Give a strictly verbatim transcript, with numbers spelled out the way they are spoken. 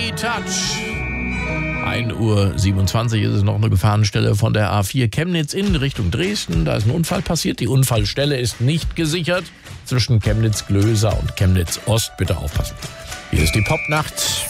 Touch. ein Uhr siebenundzwanzig ist es noch eine Gefahrenstelle von der A vier Chemnitz in Richtung Dresden. Da ist ein Unfall passiert. Die Unfallstelle ist nicht gesichert. Zwischen Chemnitz-Glöser und Chemnitz-Ost. Bitte aufpassen. Hier ist die Popnacht.